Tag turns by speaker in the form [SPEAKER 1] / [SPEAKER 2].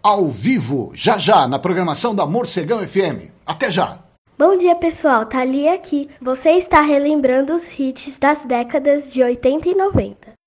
[SPEAKER 1] ao vivo, já, na programação da Morcegão FM. Até já!
[SPEAKER 2] Bom dia, pessoal. Thalia aqui. Você está relembrando os hits das décadas de 80 e 90.